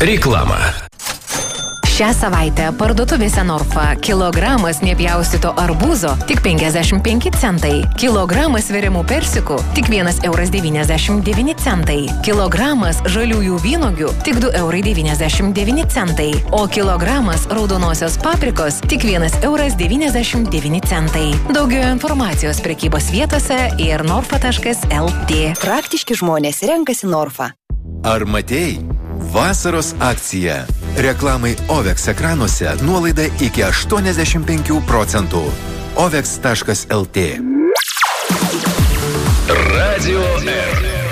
Reklama. Šią savaitę parduotuvėse Norfa kilogramas nepjaustyto arbūzo tik 55 centai, kilogramas sveriamų persikų tik 1,99 €, kilogramas žaliųjų vynuogių tik 2,99 €, o kilogramas raudonosios paprikos tik 1,99 €. Daugiau informacijos prekybos vietose ir norfa.lt. Praktiški žmonės renkasi Norfa. Ar matei? Vasaros akcija. Reklamai OVEX ekranuose nuolaida iki 85%. OVEX.lt. Radio R.